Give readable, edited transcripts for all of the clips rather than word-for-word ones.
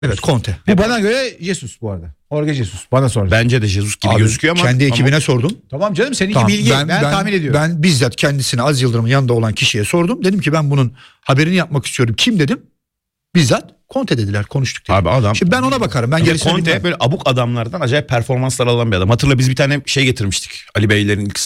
Evet, Conte. Bu bana göre Jesus bu arada. Jorge Jesus. Bana sor. Bence de Jesus gibi gözüküyor ama. Kendi ekibine sordum. Tamam canım, seninki Tamam, bilgi. Ben tahmin ediyorum. Ben bizzat kendisine, Aziz Yıldırım'ın yanında olan kişiye sordum. Dedim ki ben bunun haberini yapmak istiyorum. Kim dedim? Bizzat Conte dediler, konuştuk dedim. Abi adam. Şimdi ben ona bakarım. Ben Bir de gerisini Conte bilmem. böyle abuk adamlardan acayip performanslar alan bir adam. Hatırla, biz bir tane şey getirmiştik. Ali Beylerin ilk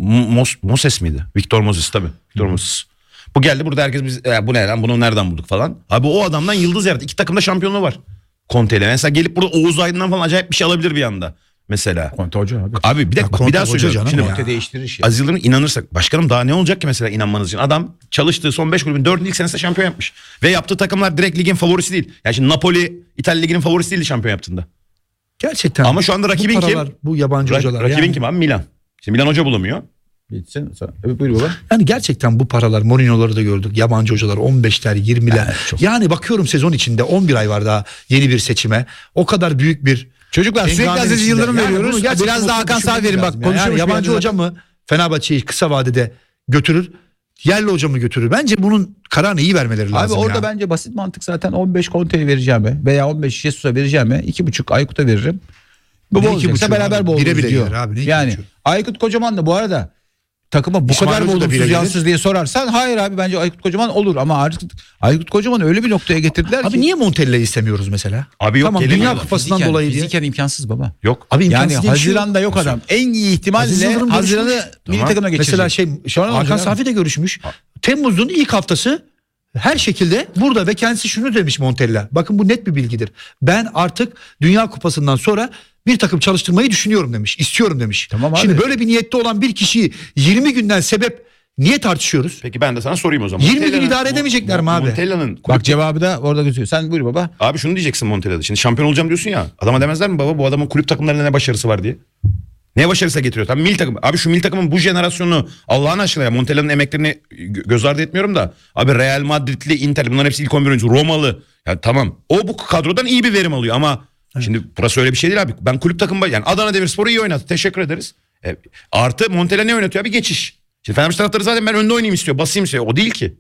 Moses miydi? Victor Moses tabii. Victor Moses. Bu geldi, burada herkes biz bu ne lan, bunu nereden bulduk falan. Abi o adamdan yıldız yarattı. 2 takımda şampiyonluğu var Conte ile. Mesela gelip burada Oğuz Aydın'dan falan acayip bir şey alabilir bir anda. Mesela. Conte hoca abi. Abi bir de Conte bir daha hoca söylüyorum. canım Şimdi ya. Conte değiştirir işi. Aziz Yıldırım inanırsak, başkanım daha ne olacak ki mesela inanmanız için? Adam çalıştığı son 5 kulübün 4'ün ilk senesinde şampiyon yapmış. Ve yaptığı takımlar direkt ligin favorisi değil. Yani şimdi Napoli İtalya liginin favorisi değildi şampiyon yaptığında. Gerçekten. Ama şu anda rakibin bu kim? paralar, bu yabancı hocalar. Rakibin yani. kim abi? Milan. Şimdi Milan hoca bulamıyor. Gitsin sonra. Evet, buyur baba. Yani gerçekten bu paralar, Mourinho'ları da gördük. Yabancı hocalar 15'ler, 20'ler. çok. Yani bakıyorum sezon içinde 11 ay var daha yeni bir seçime. O kadar büyük bir Çocuklar sürekli hengamenin Aziz içinde. Yıldırım Yani veriyoruz. bunu gerçekten Biraz daha Hakan düşünmemiz Safi verin bak. lazım. Yani Konuşuyormuş yabancı bir hoca mı Fenerbahçe'yi kısa vadede götürür? Yerli hoca mı götürür? Bence bunun kararını iyi vermeleri Abi lazım. orada ya. bence basit mantık zaten 15 Conte'ye vereceğime veya 15 Jesus'a vereceğime 2,5 Aykut'a veririm. Bu Ne olacaksa 2,5 beraber abi? bol Bire bile diyor. gelir abi, ne Yani 2,5? Aykut Kocaman da bu arada takıma bu İsmail kadar Hoca da bire olumsuz gelir. yansız diye sorarsan hayır abi, bence Aykut Kocaman olur ama artık Aykut Kocaman öyle bir noktaya getirdiler ki. Abi niye Montella'yı istemiyoruz mesela? Abi yok, Tamam, gelemiyor Dünya adam. Kupası'ndan Fiziken- dolayı diye. fiziken imkansız baba. Yok. Abi Yani imkansız diye bir şey yok. Haziran'da yok adam. En iyi Aziz ihtimalle Yıldırım Haziran'ı görüşmüş. milli Tamam. takımına geçirecek. Mesela Sonra ne Hakan olacak Safi de görüşmüş. Temmuz'un ilk haftası her şekilde burada ve kendisi şunu demiş Montella. Bakın bu net bir bilgidir. Ben artık Dünya Kupası'ndan sonra bir takım çalıştırmayı düşünüyorum demiş. İstiyorum demiş. Tamam abi. Şimdi böyle bir niyette olan bir kişiyi 20 günden sebep niye tartışıyoruz? Peki ben de sana sorayım o zaman. 20 gün Montella'nın- idare edemeyecekler mi abi? Montella'nın Bak cevabı da orada gözüküyor. Sen buyur baba. Abi şunu diyeceksin Montella'da. Şimdi şampiyon olacağım diyorsun ya. Adama demezler mi baba bu adamın kulüp takımlarında ne başarısı var diye? Ne başarısı getiriyor? Tam milli takım. Abi şu milli takımın bu jenerasyonu Allah'ın aşkına ya, Montella'nın emeklerini göz ardı etmiyorum da. Abi Real Madrid'li, Inter, bunların hepsi ilk 11 oyuncusu. Romalı. Ya tamam. O bu kadrodan iyi bir verim alıyor ama şimdi burası öyle bir şey değil abi. Ben kulüp takımı, yani Adana Demirspor'u iyi oynattı. Teşekkür ederiz. Artı Montella ne oynatıyor abi? Geçiş. Şimdi Fenerbahçe taraftarı zaten ben önde oynayayım istiyor. Basayım istiyor. O değil ki.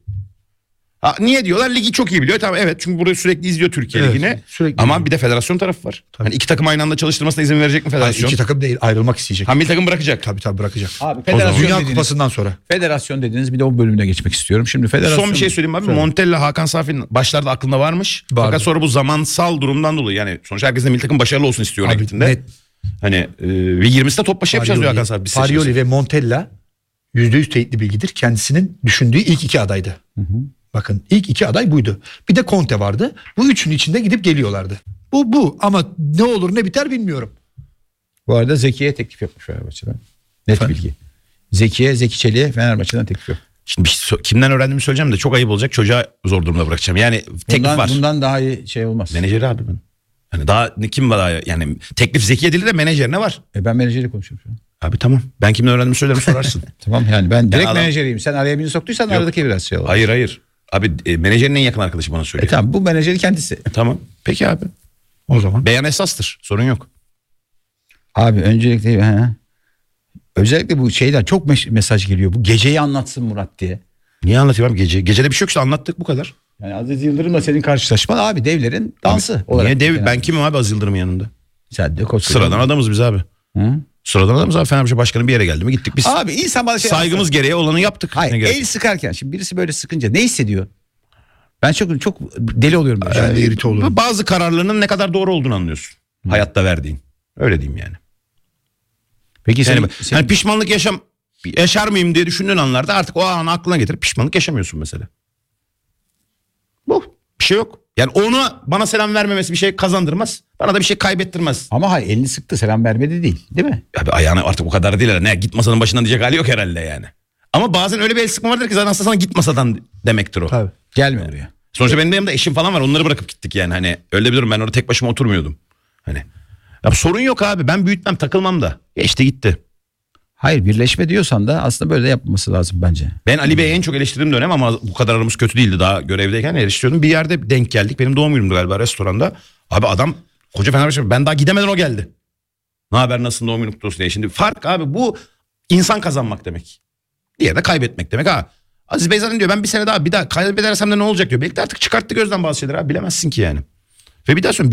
Ha, niye diyorlar? Ligi çok iyi biliyor. Tamam, evet, çünkü burayı sürekli izliyor Türkiye Evet, Ligi'ni. sürekli Ama izliyor. bir de federasyon tarafı var. Hani iki takım aynı anda çalıştırmasına izin verecek mi Hayır, federasyon? iki takım değil, ayrılmak isteyecek. Ha, milli takım bırakacak. Tabii bırakacak. Abi Dünya federasyon Kupası'ndan sonra. Federasyon dediniz, bir de o bölümüne geçmek istiyorum. Şimdi federasyon. Son bir şey söyleyeyim abi. Söyle. Montella, Hakan Safi'nin başlarda aklında varmış. Vardı. Fakat sonra bu zamansal durumdan dolayı, yani sonuçta herkes de milli takım başarılı olsun istiyor Abi, hareketinde. net. Hani ve 20'sinde top başı yapacağız diyor Hakan Safi. Biz Farioli seçmesi. ve Montella %100 teyitli bilgidir. Kendisinin düşündüğü ilk iki adaydı. Bakın ilk iki aday buydu. Bir de Conte vardı. Bu üçünün içinde gidip geliyorlardı. Bu ama ne olur ne biter bilmiyorum. Bu arada Zeki'ye teklif yapmış Fenerbahçe'den. Net Efendim? bilgi. Zeki Çelik'e Fenerbahçe'den teklif yok. Şimdi kimden öğrendiğimi söyleyeceğim de çok ayıp olacak. Çocuğa zor durumda bırakacağım. Yani teklif var. Bundan daha iyi şey olmaz. Menajeri abi ben. Hani daha kim var daha, yani teklif Zekiye değil de menajerine var. Ben menajeriyle konuşuyorum şu an. Abi tamam. Ben kimden öğrendiğimi söylerim sorarsın. Tamam, yani ben direkt adam- menajeriyim. Sen araya birini soktuysan Yok. aradaki biraz şey olur. Hayır. Abi menajerin en yakın arkadaşı bana söylüyor. Tamam, bu menajeri kendisi. Tamam. Peki abi. O zaman. Beyan esastır. Sorun yok. Abi öncelikle özellikle bu şeyden çok mesaj geliyor. Bu geceyi anlatsın Murat diye. Niye anlatayım abi gece? Gecede bir şey yoksa anlattık, bu kadar. Yani Aziz Yıldırım'la senin karşılaşman abi devlerin dansı Abi, olarak. niye dev? Yani. Ben kimim abi Aziz Yıldırım'ın yanında? Sen de koskoca. Sıradan adamız biz abi. Hı? Sıradan adamız abi. Fenerbahçe başkanı bir yere geldi mi gittik biz. Abi insan bana şey Saygımız gereği olanı yaptık. Hayır, Ne gerek? el sıkarken şimdi birisi böyle sıkınca ne hissediyor? Ben çok deli oluyorum. Böyle. Ben de irite olurum. Bazı kararlarının ne kadar doğru olduğunu anlıyorsun. Hayatta verdiğin. Öyle diyeyim yani. Peki Yani, senin hani pişmanlık yaşar mıyım diye düşündüğün anlarda artık o an aklına getirip pişmanlık yaşamıyorsun mesela. Bu. Bir şey yok. Yani onu bana selam vermemesi bir şey kazandırmaz. Bana da bir şey kaybettirmez. ama hayır, elini sıktı, selam vermedi değil mi? Abi ayağını artık o kadar değil. Ne git masanın başından diyecek hali yok herhalde yani. Ama bazen öyle bir el sıkma vardır ki zaten aslında sana git masadan demektir o. Tabii. Gelme oraya. Sonuçta benim de yanımda eşim falan var. Onları bırakıp gittik yani. Hani öyle bir durum. Ben orada tek başıma oturmuyordum. Hani ya sorun yok abi. Ben büyütmem, takılmam da. Geçti gitti. Hayır, birleşme diyorsan da aslında böyle yapması lazım bence. Ben Ali Bey'i en çok eleştirdiğim dönem, ama bu kadar aramız kötü değildi, daha görevdeyken eleştiriyordum. Bir yerde denk geldik. Benim doğum günümdü galiba, restoranda. Abi adam koca Fenerbahçe, ben daha gidemeden o geldi. Ne haber, nasılsın, doğum günün kutlu olsun diye. Şimdi fark abi, bu insan kazanmak demek. Diğeri de kaybetmek demek ha. Aziz Bey zaten diyor ben bir sene daha kaybedersem de ne olacak diyor. Belki de artık çıkarttı gözden bazı şeyler abi, bilemezsin ki yani. Ve bir daha söylüyorum